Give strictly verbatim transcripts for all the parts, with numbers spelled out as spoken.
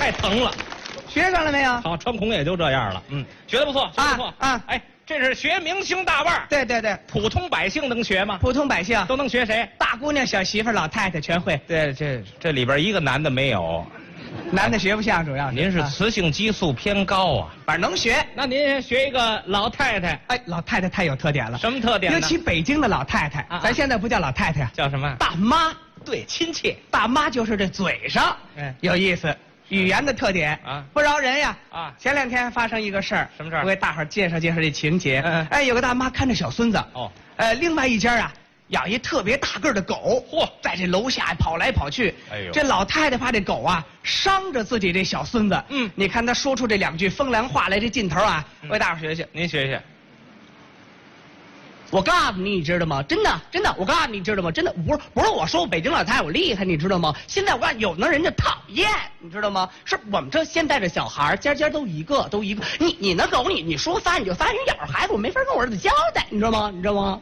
太疼了。 学上了没有？ 好，穿孔也就这样了。嗯，学的不错，学的不错啊啊哎，这是学明星大腕儿， 对对对， 普通百姓能学吗？ 普通百姓都能学谁？ 大姑娘、小媳妇、老太太全会， 对，这这里边一个男的没有。 男的学不像，主要是您是啊雌性激素偏高啊。 反正能学。 那您学一个老太太， 哎，老太太太有特点了， 什么特点呢？ 尤其北京的老太太， 啊咱现在不叫老太太呀， 叫什么？ 大妈。 对，亲切。 大妈就是这嘴上， 哎有意思，语言的特点啊不饶人呀啊前两天发生一个事儿， 什么事儿我给大伙儿介绍介绍这情节。 嗯嗯哎，有个大妈看着小孙子， 哦， 呃，另外一家啊养一特别大个儿的狗， 嚯在这楼下跑来跑去。 哎呦这老太太怕这狗啊伤着自己这小孙子。 嗯你看她说出这两句风凉话来，这劲头啊， 嗯我给大伙儿学学。 您学学。 我告诉你，你知道吗？真的，真的，我告诉你，你知道吗？真的，不是不是我说我北京老太太我厉害，你知道吗？现在我告诉你，有的人家讨厌，你知道吗？是我们这现在的小孩儿，家家都一个，都一个。你你那狗，你你说仨你就仨，你咬着孩子，我没法跟我儿子交代，你知道吗？你知道吗？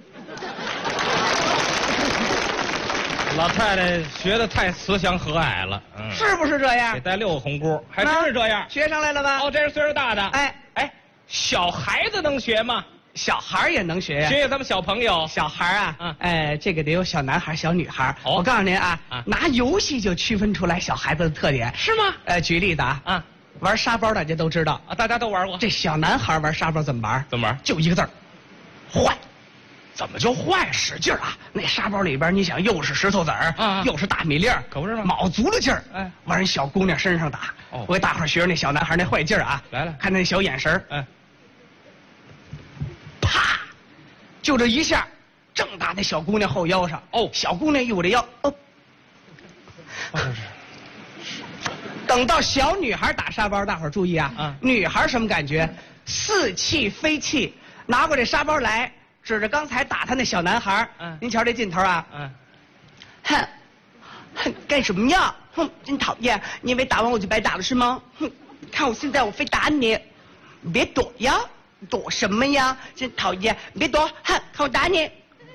老太太学的太慈祥和蔼了，嗯， 是不是这样得？带六个红箍，还真是这样。 学上来了吧？ 哦，这是岁数大的。 哎哎，小孩子能学吗？ 小孩儿也能学呀、 学学咱们小朋友。 小孩儿啊， 嗯哎，这个得有小男孩、小女孩。 哦我告诉您啊， 啊拿游戏就区分出来小孩子的特点。 是吗？ 呃，举例子啊， 啊玩沙包大家都知道， 啊，大家都玩过。 这小男孩玩沙包怎么玩？ 怎么玩？ 就一个字儿，坏。怎么就坏？使劲儿啊！那沙包里边，你想又是石头子儿， 啊又是大米粒儿， 可不是吗卯足了劲儿， 哎往人小姑娘身上打。 哦我给大伙儿学学那小男孩那坏劲儿啊！ 来了看那小眼神儿， 嗯， 啪，就这一下，正打在小姑娘后腰上。 哦小姑娘一捂这腰，哦， 哦等到小女孩打沙包，大伙儿注意啊！ 嗯女孩什么感觉？似气非气，拿过这沙包来，指着刚才打他那小男孩。 嗯您瞧这劲头啊！ 嗯， 哼，哼，干什么呀？哼，真讨厌！你以为打完我就白打了是吗？哼，看我现在我非打你，你别躲呀！躲什么呀？真讨厌！你别躲，哼，看我打你！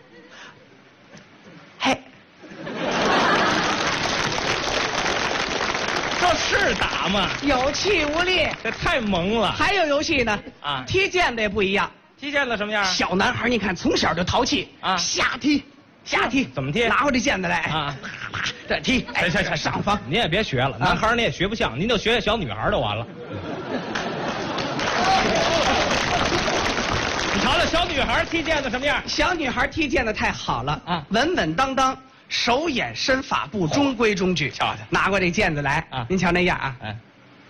嘿。 这是打吗？ 有气无力。 这太萌了。 还有游戏呢， 啊踢毽子也不一样。 踢毽子什么样？ 小男孩，你看从小就淘气啊瞎踢，瞎踢， 怎么踢拿回这毽子来， 啊啪啪这踢，哎行行行， 上方。 您也别学了，男孩儿你也学不像，您就学学小女孩儿就完了。你瞧瞧小女孩儿踢毽子什么样？ 小女孩踢毽子太好了啊稳稳当当，手眼身法步中规中矩。 瞧瞧拿过这毽子来啊您瞧那样啊， 哎，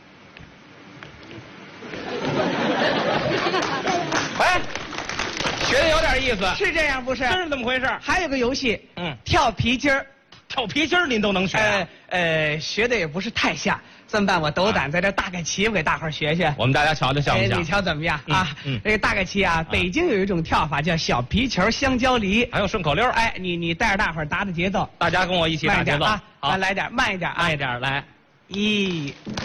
哎，学的有点意思， 是这样不是？ 真是这么回事儿。 还有个游戏， 嗯， 跳皮筋儿。 跳皮筋儿您都能学啊？ 呃呃，学的也不是太像。这么办，我斗胆在这大概齐，我给大伙儿学学。 我们大家瞧瞧像不哎， 像？ 你瞧怎么样嗯啊？ 嗯这个大概齐啊，北京有一种跳法叫小皮球香蕉梨。 还有顺口溜儿， 哎，你你带着大伙儿打打节奏， 大家跟我一起打节奏。 慢一点啊， 好， 来点，慢一点啊， 慢一点儿来。 一。